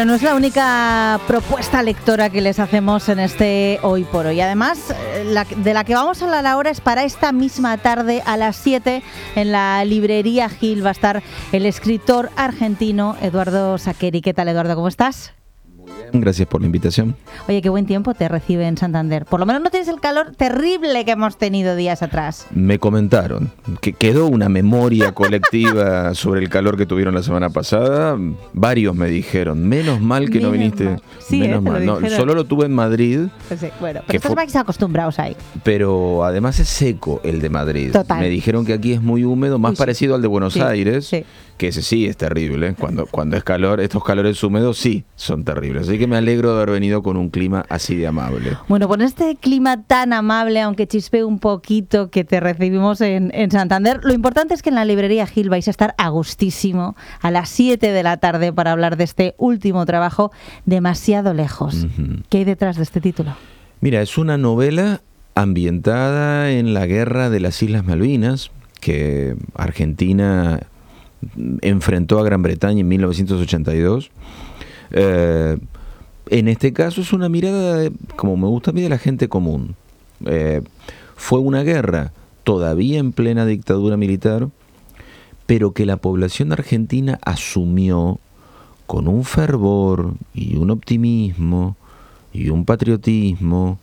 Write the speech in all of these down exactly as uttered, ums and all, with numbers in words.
No es la única propuesta lectora que les hacemos en este Hoy por Hoy. Además, la, de la que vamos a hablar ahora es para esta misma tarde a las siete en la librería Gil. Va a estar el escritor argentino Eduardo Saqueri. ¿Qué tal, Eduardo? ¿Cómo estás? Gracias por la invitación. Oye, qué buen tiempo te recibe en Santander. Por lo menos no tienes el calor terrible que hemos tenido días atrás. Me comentaron que quedó una memoria colectiva sobre el calor que tuvieron la semana pasada. Varios me dijeron, menos mal que menos no viniste. Mal. Sí, menos eh, mal. No, solo lo tuve en Madrid. Pues sí, bueno, pero estos vais acostumbrados ahí. Pero además es seco el de Madrid. Total. Me dijeron que aquí es muy húmedo, más Uy, parecido sí. al de Buenos sí, Aires. Sí. Que ese sí es terrible. Cuando, cuando es calor, estos calores húmedos sí son terribles. Así que me alegro de haber venido con un clima así de amable. Bueno, con este clima tan amable, aunque chispee un poquito, que te recibimos en, en Santander, lo importante es que en la librería Gil vais a estar a gustísimo a las siete de la tarde para hablar de este último trabajo, Demasiado lejos. Uh-huh. ¿Qué hay detrás de este título? Mira, es una novela ambientada en la guerra de las Islas Malvinas, que Argentina enfrentó a Gran Bretaña en mil novecientos ochenta y dos. Eh, en este caso es una mirada, de, como me gusta a mí, de la gente común. Eh, fue una guerra todavía en plena dictadura militar, pero que la población argentina asumió con un fervor y un optimismo y un patriotismo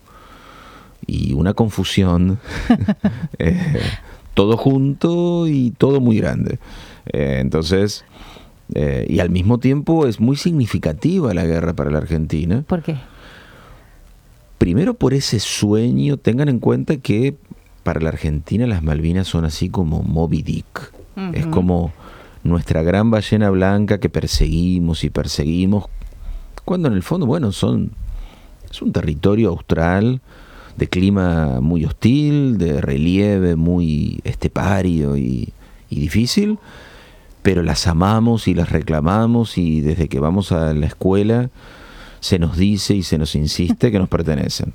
y una confusión, eh, todo junto y todo muy grande. Eh, entonces, eh, y al mismo tiempo es muy significativa la guerra para la Argentina. ¿Por qué? Primero por ese sueño. Tengan en cuenta que para la Argentina las Malvinas son así como Moby Dick. Uh-huh. Es como nuestra gran ballena blanca que perseguimos y perseguimos, cuando en el fondo, bueno, son es un territorio austral de clima muy hostil, de relieve muy estepario y, y difícil, pero las amamos y las reclamamos, y desde que vamos a la escuela se nos dice y se nos insiste que nos pertenecen.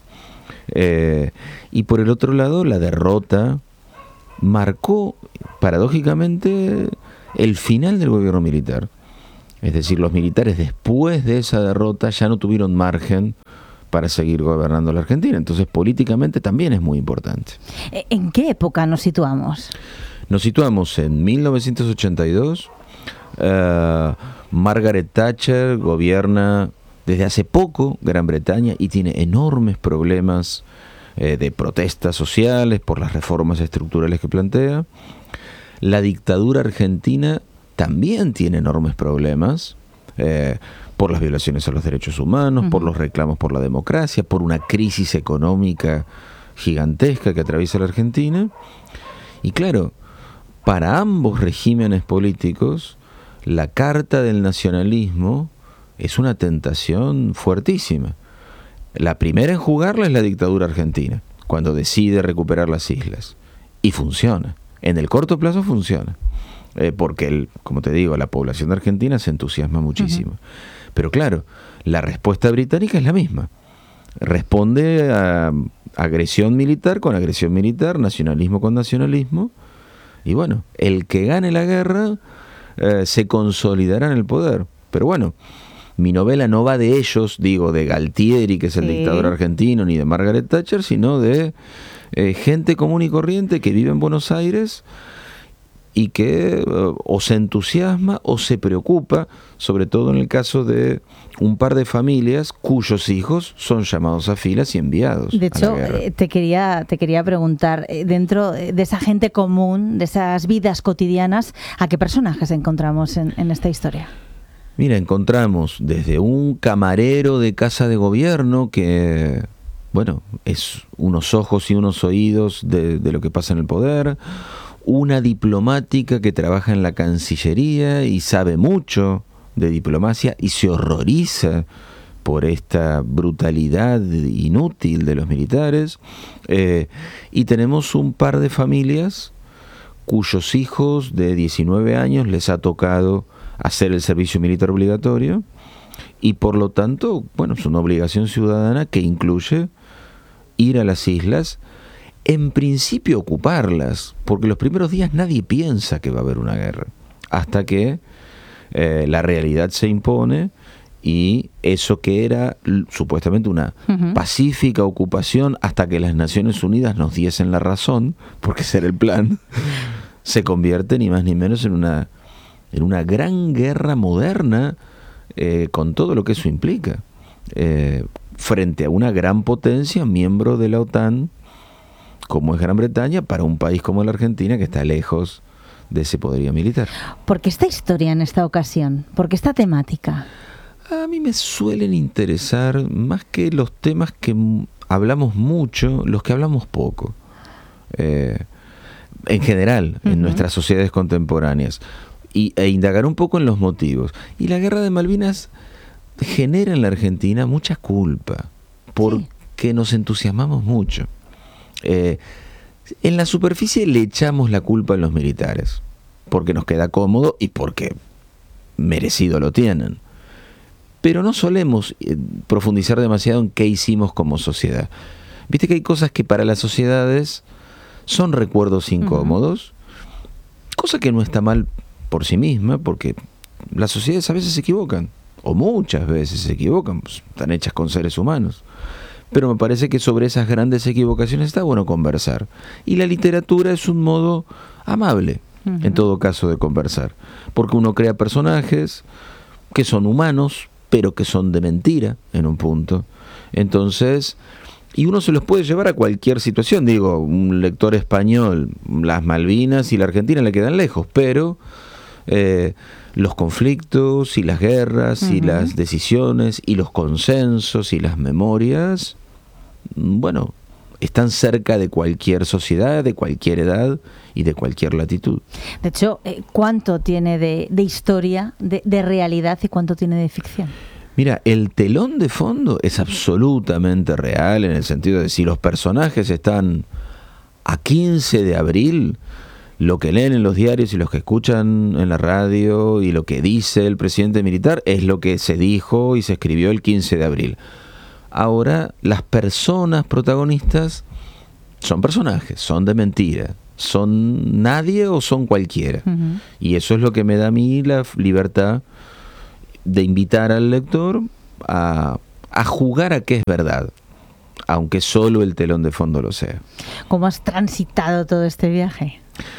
Eh, y por el otro lado, la derrota marcó paradójicamente el final del gobierno militar. Es decir, los militares después de esa derrota ya no tuvieron margen para seguir gobernando la Argentina. Entonces, políticamente también es muy importante. ¿En qué época nos situamos? Nos situamos en mil novecientos ochenta y dos. Uh, Margaret Thatcher gobierna desde hace poco Gran Bretaña y tiene enormes problemas eh, de protestas sociales por las reformas estructurales que plantea. La dictadura argentina también tiene enormes problemas eh, por las violaciones a los derechos humanos, uh-huh. por los reclamos por la democracia, por una crisis económica gigantesca que atraviesa la Argentina. Y claro, para ambos regímenes políticos, la carta del nacionalismo es una tentación fuertísima. La primera en jugarla es la dictadura argentina, cuando decide recuperar las islas. Y funciona. En el corto plazo funciona. Eh, porque, el, como te digo, la población argentina se entusiasma muchísimo. Uh-huh. Pero claro, la respuesta británica es la misma. Responde a agresión militar con agresión militar, nacionalismo con nacionalismo. Y bueno, el que gane la guerra eh, se consolidará en el poder. Pero bueno, mi novela no va de ellos, digo, de Galtieri, que es el sí. dictador argentino, ni de Margaret Thatcher, sino de eh, gente común y corriente que vive en Buenos Aires y que eh, o se entusiasma o se preocupa, sobre todo en el caso de un par de familias cuyos hijos son llamados a filas y enviados. De hecho, eh, te quería te quería preguntar, eh, dentro de esa gente común, de esas vidas cotidianas, ¿a qué personajes encontramos en, en esta historia? Mira, encontramos desde un camarero de casa de gobierno que, bueno, es unos ojos y unos oídos de, de lo que pasa en el poder, una diplomática que trabaja en la Cancillería y sabe mucho de diplomacia y se horroriza por esta brutalidad inútil de los militares, eh, y tenemos un par de familias cuyos hijos de diecinueve años les ha tocado hacer el servicio militar obligatorio y por lo tanto, bueno, es una obligación ciudadana que incluye ir a las islas, en principio ocuparlas, porque los primeros días nadie piensa que va a haber una guerra, hasta que eh, la realidad se impone y eso que era l- supuestamente una Ujú. pacífica ocupación hasta que las Naciones Unidas nos diesen la razón, porque ese era el plan, se convierte ni más ni menos en una, en una gran guerra moderna, eh, con todo lo que eso implica, eh, frente a una gran potencia, miembro de la OTAN, como es Gran Bretaña, para un país como la Argentina, que está lejos de ese poderío militar. ¿Por qué esta historia en esta ocasión? ¿Por qué esta temática? A mí me suelen interesar más que los temas que m- hablamos mucho, los que hablamos poco. Eh, en general, en Ujú. nuestras sociedades contemporáneas. Y, e indagar un poco en los motivos. Y la guerra de Malvinas genera en la Argentina mucha culpa, porque nos entusiasmamos mucho. Eh, en la superficie le echamos la culpa a los militares, porque nos queda cómodo y porque merecido lo tienen. Pero no solemos eh, profundizar demasiado en qué hicimos como sociedad. Viste que hay cosas que para las sociedades son recuerdos incómodos, cosa que no está mal por sí misma, porque las sociedades a veces se equivocan, o muchas veces se equivocan, pues, están hechas con seres humanos. Pero me parece que sobre esas grandes equivocaciones está bueno conversar. Y la literatura es un modo amable, Ujú. en todo caso, de conversar. Porque uno crea personajes que son humanos, pero que son de mentira en un punto. Entonces, y uno se los puede llevar a cualquier situación. Digo, un lector español, las Malvinas y la Argentina le quedan lejos, pero eh, los conflictos y las guerras y Ujú. las decisiones y los consensos y las memorias, bueno, están cerca de cualquier sociedad, de cualquier edad y de cualquier latitud. De hecho, eh, ¿cuánto tiene de, de historia, de, de realidad y cuánto tiene de ficción? Mira, el telón de fondo es absolutamente real, en el sentido de si los personajes están a quince de abril, lo que leen en los diarios y los que escuchan en la radio y lo que dice el presidente militar es lo que se dijo y se escribió el quince de abril. Ahora, las personas protagonistas son personajes, son de mentira, son nadie o son cualquiera. Ujú. Y eso es lo que me da a mí la f- libertad de invitar al lector a, a jugar a que es verdad, aunque solo el telón de fondo lo sea. ¿Cómo has transitado todo este viaje?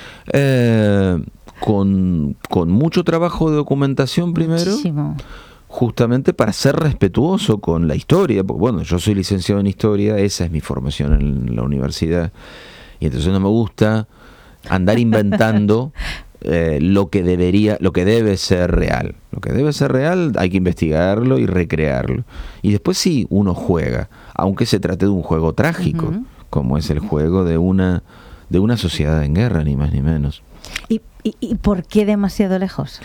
Eh, con, con mucho trabajo de documentación primero, Muchísimo. justamente para ser respetuoso con la historia. Porque, bueno, yo soy licenciado en historia, esa es mi formación en la universidad, y entonces no me gusta andar inventando eh, lo que debería, lo que debe ser real. Lo que debe ser real hay que investigarlo y recrearlo. Y después sí, uno juega, aunque se trate de un juego trágico, Ujú. como es el juego de una, de una sociedad en guerra, ni más ni menos. ¿Y, y, y por qué demasiado lejos?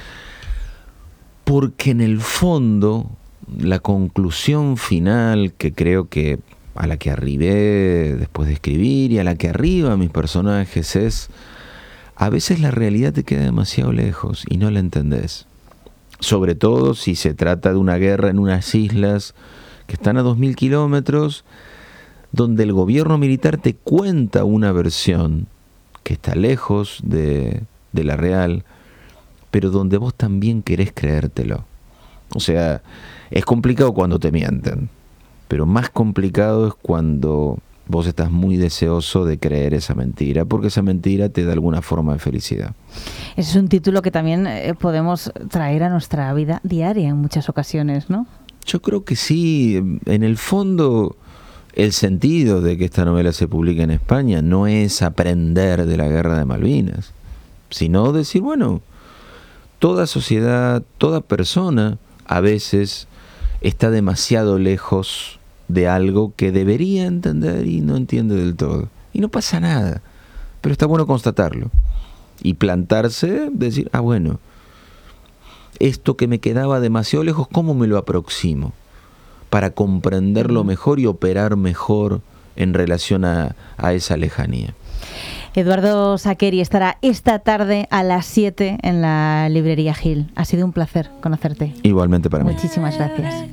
Porque en el fondo, la conclusión final que creo que a la que arribé después de escribir y a la que arriba mis personajes es, a veces la realidad te queda demasiado lejos y no la entendés. Sobre todo si se trata de una guerra en unas islas que están a dos mil kilómetros, donde el gobierno militar te cuenta una versión que está lejos de, de la real, pero donde vos también querés creértelo. O sea, es complicado cuando te mienten, pero más complicado es cuando vos estás muy deseoso de creer esa mentira, porque esa mentira te da alguna forma de felicidad. Ese es un título que también eh, podemos traer a nuestra vida diaria en muchas ocasiones, ¿no? Yo creo que sí. En el fondo, el sentido de que esta novela se publique en España no es aprender de la guerra de Malvinas, sino decir, bueno, toda sociedad, toda persona a veces está demasiado lejos de algo que debería entender y no entiende del todo. Y no pasa nada, pero está bueno constatarlo y plantarse, decir, ah, bueno, esto que me quedaba demasiado lejos, ¿cómo me lo aproximo? Para comprenderlo mejor y operar mejor en relación a, a esa lejanía. Eduardo Saqueri estará esta tarde a las siete en la librería Gil. Ha sido un placer conocerte. Igualmente para mí. Muchísimas gracias.